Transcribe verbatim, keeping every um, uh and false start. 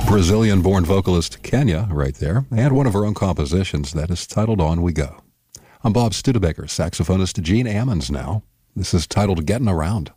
Brazilian-born vocalist Kenya right there, and one of her own compositions that is titled On We Go. I'm Bob Studebaker, saxophonist Gene Ammons now. This is titled Getting Around.